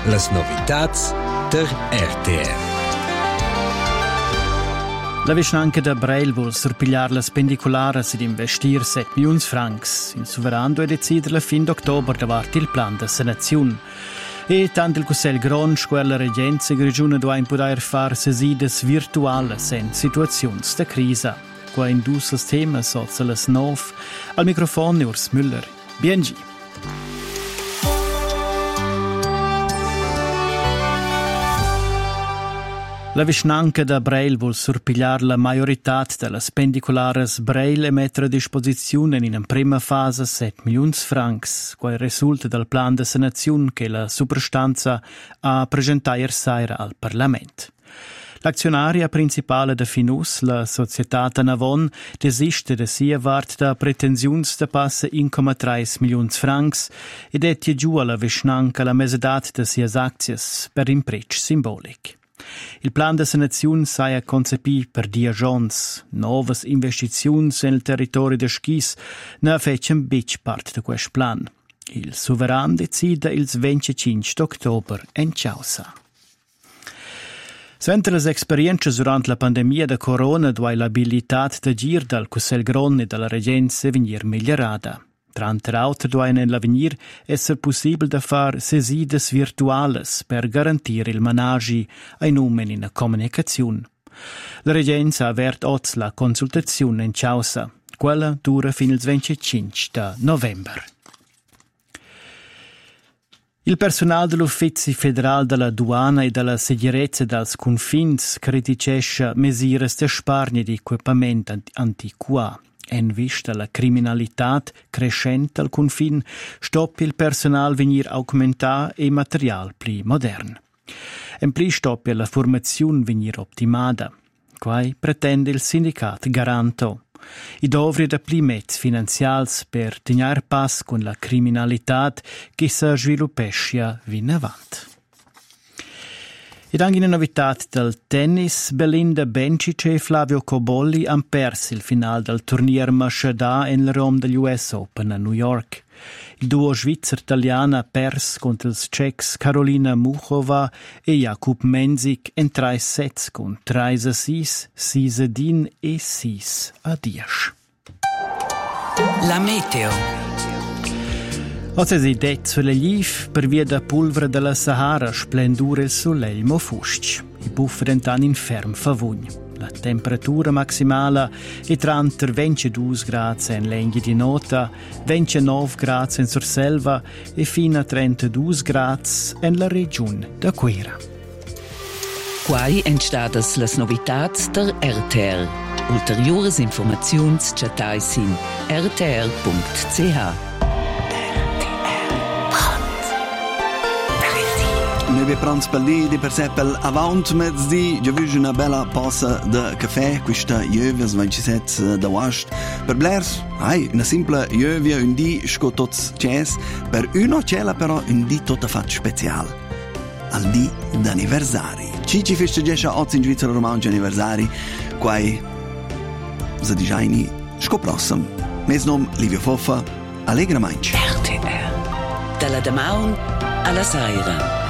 Las novitats der RTR. La vicinanca da Breil vuol surpigliar la spendicolaras ed investir 7 milioni francs. Il sovrano è deciso la fin d'ottobre davanti il plan de sanazione. E tanto il Cussel Gron, quella regenza grigione doit poter far sesides virtuales en situazions de crisa. Qua indus il tema sozza las 9. Al microfono Urs Müller. BNG. La vicinanca da Breil vuol surpigliar la majorità delle spendicolares Breil e mettere a disposizione in una prima fase 7 milioni francs, qual risulta dal plan de sanazione che la superstanza ha presentato ieri sera al Parlamento. L'azionaria principale de Finus, la società Navon, desiste de sia vart da pretensiuns de passa 1,3 milioni francs ed è giù alla vicinanca la mesedat de sias aczies per impreccio simbolic. Il plan de sanazione saia concepì per 10 ans. Novas investiziuns nel territorio de Schis ne fecen bic part de quest plan. Il sovrano decide il 25 d'october en Ciausa. Svente les experiences durant la pandemia de corona duai l'abilitat de gir dal Cussel Gron e dalla regenza venir migliorata. Trante autre duai nell'avvenir esser possibile da far sesides virtuales per garantire il managi ai numen in comunicazione. La regenza avert oz la consultazione in Ciausa. Quella dura fino al 25 de novembre. Il personale dell'Ufficio federale della Duana e della Sicurezza dels Confins criticesce misure di spargno di equipamento antiqua. En vista la criminalità crescente al confin, stoppi il personale venir augmentar e material pli modern. En pli stoppi la formazione venir optimata. Quai pretende il sindicato Garanto. I dovri da pli mezz finanzials per tenir pass con la criminalità che si sviluppescia vin avant. Ed anche in novità del tennis, Belinda Bencic e Flavio Cobolli hanno perso il finale del turnier Mashada in Rome degli US Open a New York. Il duo svizzero-italiano ha perso contro i cechi Karolina Muchova e Jakub Menzik in 3 sets con 3-6, 6-1 e 6-10. La meteo. Oggi si det sulle liv per via da polvere della Sahara splendura il soleil mo fusc. I buffi diventano in ferm favugn. La temperatura maximale è tra 22 gradi in lenghi di nota, 29 gradi in Surselva e fino a 32 gradi in la regione da Quera. Quai entstadas las novitats der RTR. Ulteriores informaziuns chatais in rtr.ch. Noi pranzo per lì di per sé per avant mezz'dì, già vi una bella pausa di caffè, questa jöve 27 da wast. Per blers, una simple jöve un dì scotoz ces, per uno cella però un dì tutta fatto speciale. Al dì d'anniversari. Ci festeggia oggi in Svizzera romanci anniversari, quai se dijaini scoprossam. Mes nom Livio Foffa, allegra manci. RTR. Dalla Damaun alla Saira.